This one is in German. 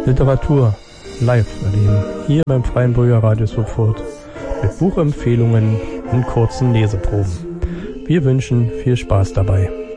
Literatur live erleben, hier beim Freien Bürgerradio Sofort, mit Buchempfehlungen und kurzen Leseproben. Wir wünschen viel Spaß dabei.